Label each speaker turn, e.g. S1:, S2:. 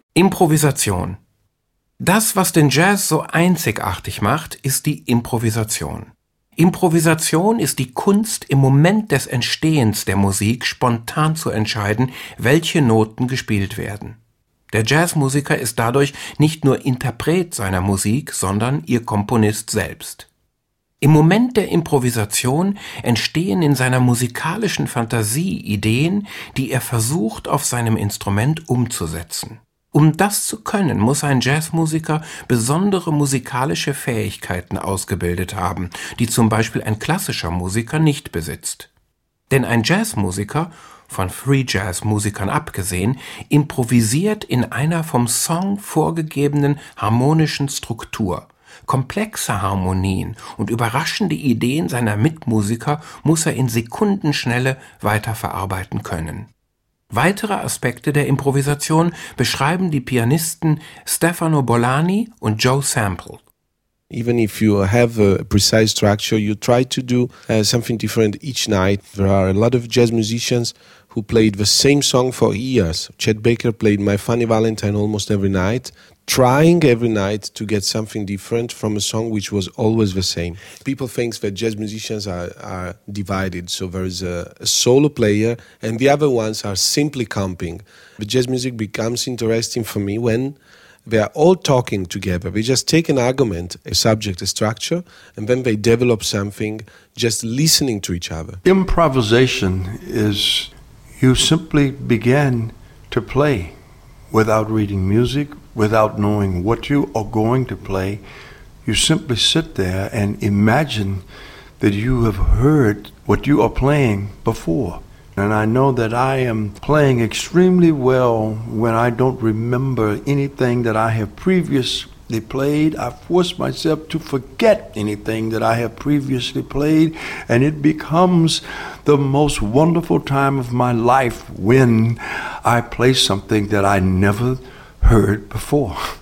S1: Improvisation. Das, was den Jazz so einzigartig macht, ist die Improvisation. Improvisation ist die Kunst, im Moment des Entstehens der Musik spontan zu entscheiden, welche Noten gespielt werden. Der Jazzmusiker ist dadurch nicht nur Interpret seiner Musik, sondern ihr Komponist selbst. Im Moment der Improvisation entstehen in seiner musikalischen Fantasie Ideen, die er versucht, auf seinem Instrument umzusetzen. Um das zu können, muss ein Jazzmusiker besondere musikalische Fähigkeiten ausgebildet haben, die zum Beispiel ein klassischer Musiker nicht besitzt. Denn ein Jazzmusiker, von Free Jazz-Musikern abgesehen, improvisiert in einer vom Song vorgegebenen harmonischen Struktur. Komplexe Harmonien und überraschende Ideen seiner Mitmusiker muss er in Sekundenschnelle weiterverarbeiten können. Weitere Aspekte der Improvisation beschreiben die Pianisten Stefano Bollani und Joe Sample.
S2: Even if you have a precise structure, you try to do something different each night. There are a lot of jazz musicians who played the same song for years. Chet Baker played My Funny Valentine almost every night, trying every night to get something different from a song which was always the same. People think that jazz musicians are divided, so there is a solo player and the other ones are simply comping. The jazz music becomes interesting for me when they are all talking together. They just take an argument, a subject, a structure, and then they develop something just listening to each other.
S3: Improvisation is you simply begin to play without reading music, without knowing what you are going to play. You simply sit there and imagine that you have heard what you are playing before. And I know that I am playing extremely well when I don't remember anything that I have previously played. I force myself to forget anything that I have previously played, and it becomes the most wonderful time of my life when I play something that I never heard before.